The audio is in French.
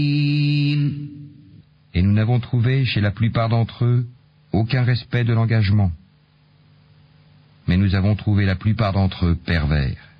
Et nous n'avons trouvé chez la plupart d'entre eux aucun respect de l'engagement. Mais nous avons trouvé la plupart d'entre eux pervers.